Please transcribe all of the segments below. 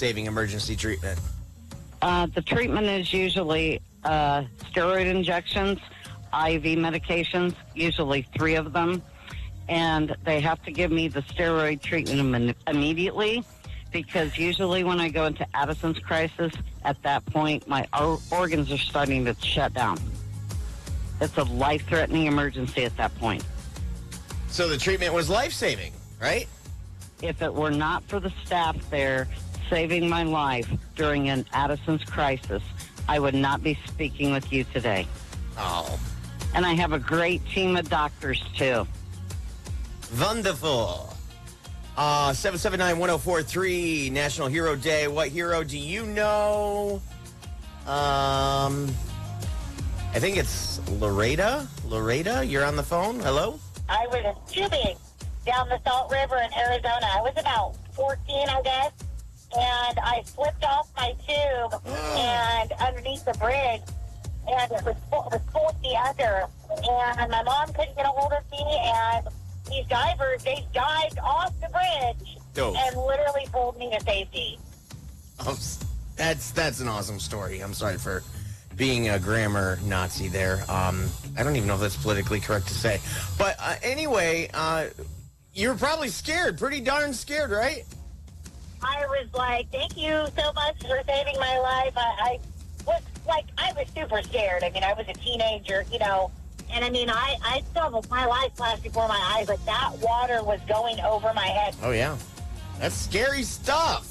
life-saving emergency treatment? The treatment is usually steroid injections, IV medications, usually 3 of them. And they have to give me the steroid treatment immediately because usually when I go into Addison's crisis, at that point, my organs are starting to shut down. It's a life-threatening emergency at that point. So the treatment was life-saving, right? If it were not for the staff there saving my life during an Addison's crisis, I would not be speaking with you today. Oh. And I have a great team of doctors, too. Wonderful. 779-1043, National Hero Day. What hero do you know? I think it's Loretta. Loretta, you're on the phone. Hello? I was tubing down the Salt River in Arizona. I was about 14, I guess, and I slipped off my tube and underneath the bridge, and it was fully under, and my mom couldn't get a hold of me, and these divers, they dived off the bridge and literally pulled me to safety. Oh, that's an awesome story. I'm sorry for being a grammar Nazi there. I don't even know if that's politically correct to say. But anyway, you were probably scared, pretty darn scared, right? I was like, thank you so much for saving my life. I was super scared. I mean, I was a teenager, you know. And I mean, I still have my life flashed before my eyes. Like, that water was going over my head. Oh, yeah. That's scary stuff.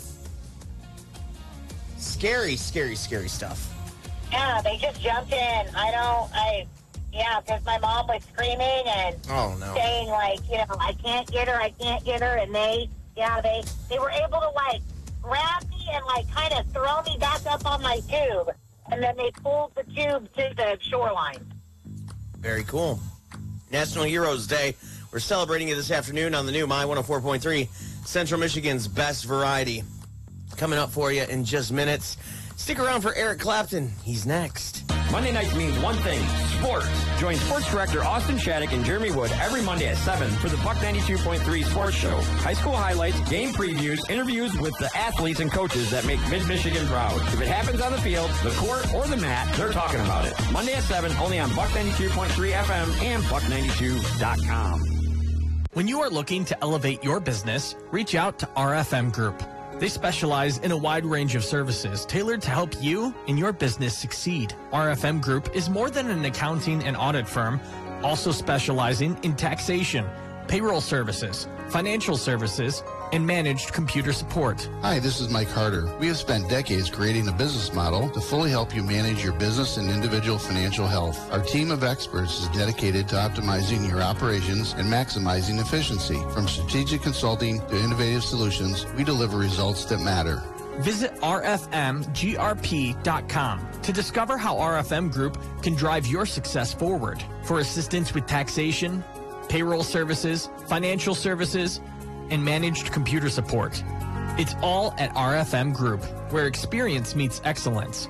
Scary, scary, scary stuff. Yeah, they just jumped in. Because my mom was screaming and saying, like, you know, I can't get her. And they were able to, like, grab me and, like, kind of throw me back up on my tube. And then they pulled the tube to the shoreline. Very cool. National Heroes Day. We're celebrating it this afternoon on the new My 104.3, Central Michigan's best variety. Coming up for you in just minutes. Stick around for Eric Clapton. He's next. Monday nights means one thing, sports. Join sports director Austin Shattuck and Jeremy Wood every Monday at 7 for the Buck 92.3 Sports Show. High school highlights, game previews, interviews with the athletes and coaches that make Mid-Michigan proud. If it happens on the field, the court, or the mat, they're talking about it. Monday at 7, only on Buck 92.3 FM and Buck92.com. When you are looking to elevate your business, reach out to RFM Group. They specialize in a wide range of services tailored to help you and your business succeed. RFM Group is more than an accounting and audit firm, also specializing in taxation, payroll services, financial services, and managed computer support. Hi, this is Mike Harder. We have spent decades creating a business model to fully help you manage your business and individual financial health. Our team of experts is dedicated to optimizing your operations and maximizing efficiency. From strategic consulting to innovative solutions, we deliver results that matter. Visit rfmgrp.com to discover how RFM Group can drive your success forward. For assistance with taxation, payroll services, financial services, and managed computer support. It's all at RFM Group, where experience meets excellence.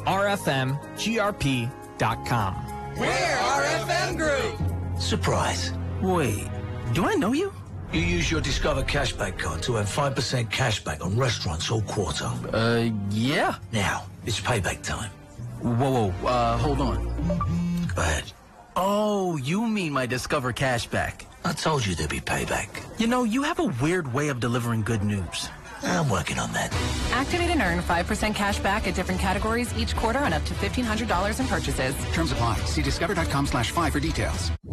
rfmgrp.com. We're RFM Group. Surprise. Wait, do I know you? You use your Discover Cashback card to earn 5% cashback on restaurants all quarter. Yeah. Now, it's payback time. Whoa, hold on. Go ahead. Oh, you mean my Discover Cashback. I told you there'd be payback. You know, you have a weird way of delivering good news. I'm working on that. Activate and earn 5% cash back at different categories each quarter on up to $1,500 in purchases. Terms apply. See discover.com/5 for details.